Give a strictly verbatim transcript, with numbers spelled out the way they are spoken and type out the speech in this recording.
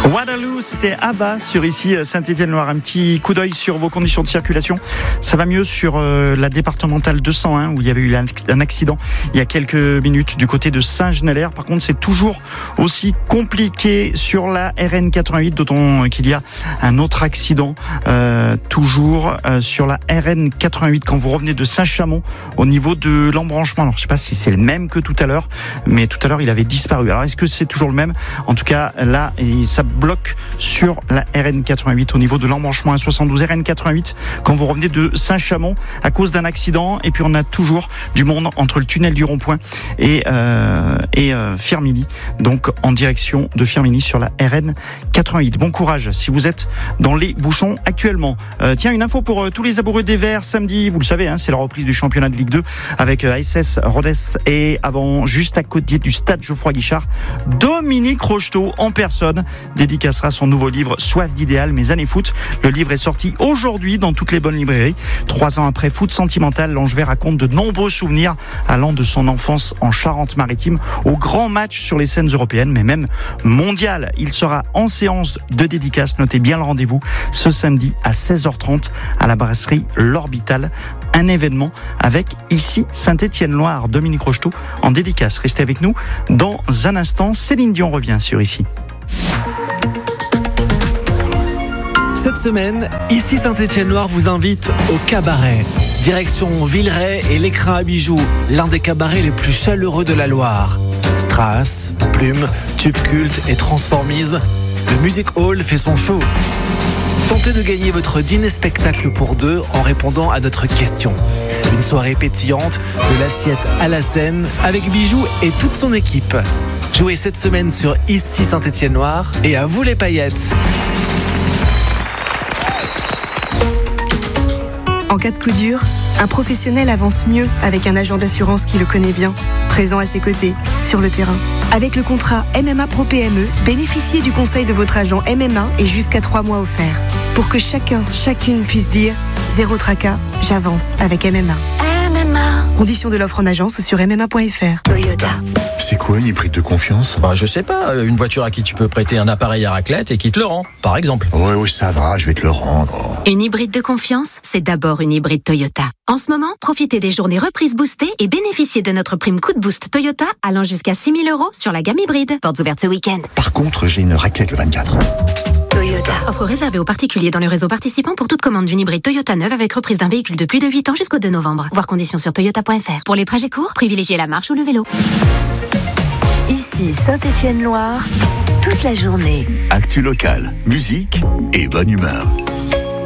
Waterloo, c'était Abba sur ici Saint-Étienne-Loire. Un petit coup d'œil sur vos conditions de circulation. Ça va mieux sur euh, la départementale deux cent un où il y avait eu un accident il y a quelques minutes du côté de Saint-Genélaire. Par contre, c'est toujours aussi compliqué sur la R N quatre-vingt-huit, d'autant qu'il y a un autre accident euh, toujours euh, sur la R N quatre-vingt-huit quand vous revenez de Saint-Chamond au niveau de l'embranchement. Alors, je ne sais pas si c'est le même que tout à l'heure, mais tout à l'heure, il avait disparu. Alors, est-ce que c'est toujours le même ? En tout cas, là, ça bloque sur la R N quatre-vingt-huit au niveau de l'embranchement un soixante-douze R N quatre-vingt-huit quand vous revenez de Saint-Chamond à cause d'un accident. Et puis on a toujours du monde entre le tunnel du rond-point et, euh, et euh, Firminy, donc en direction de Firminy sur la R N quatre-vingt-huit. Bon courage si vous êtes dans les bouchons actuellement. Euh, tiens, une info pour euh, tous les amoureux des Verts samedi, vous le savez, hein, c'est la reprise du championnat de Ligue deux avec euh, A S S Rodez et avant, juste à côté du stade Geoffroy Guichard, Dominique Rocheteau en personne dédicacera son nouveau livre Soif d'idéal, mes années foot. Le livre est sorti aujourd'hui dans toutes les bonnes librairies. Trois ans après Foot Sentimental, l'Angevin raconte de nombreux souvenirs allant de son enfance en Charente-Maritime au grand match sur les scènes européennes, mais même mondiales. Il sera en séance de dédicace. Notez bien le rendez-vous ce samedi à seize heures trente à la brasserie L'Orbital. Un événement avec ici Saint-Étienne-Loire. Dominique Rocheteau en dédicace. Restez avec nous dans un instant. Céline Dion revient sur ici. Cette semaine, ici Saint-Étienne-Loire vous invite au cabaret. Direction Villeray et l'Écrin à bijoux, l'un des cabarets les plus chaleureux de la Loire. Strass, plumes, tubes cultes et transformisme, le Music Hall fait son show. Tentez de gagner votre dîner-spectacle pour deux en répondant à notre question. Une soirée pétillante, de l'assiette à la scène, avec Bijoux et toute son équipe. Jouez cette semaine sur Ici Saint-Étienne-Loire et à vous les paillettes. En cas de coup dur, un professionnel avance mieux avec un agent d'assurance qui le connaît bien, présent à ses côtés, sur le terrain. Avec le contrat M M A Pro P M E, bénéficiez du conseil de votre agent M M A et jusqu'à trois mois offerts. Pour que chacun, chacune puisse dire « Zéro tracas, j'avance avec M M A ». M M A. Conditions de l'offre en agence sur m m a point f r. Toyota. C'est quoi une hybride de confiance ? Bah je sais pas, une voiture à qui tu peux prêter un appareil à raclette et qui te le rend, par exemple. Ouais, ouais, ça va, je vais te le rendre. Une hybride de confiance, c'est d'abord une hybride Toyota. En ce moment, profitez des journées reprises boostées et bénéficiez de notre prime coup de boost Toyota allant jusqu'à six mille euros sur la gamme hybride. Portes ouvertes ce week-end. Par contre, j'ai une raclette le vingt-quatre. Toyota. Offre réservée aux particuliers dans le réseau participant pour toute commande d'une hybride Toyota neuve avec reprise d'un véhicule de plus de huit ans jusqu'au deux novembre. Voir conditions sur toyota point f r. Pour les trajets courts, privilégiez la marche ou le vélo. Ici Saint-Étienne-Loire, toute la journée. Actu local, musique et bonne humeur.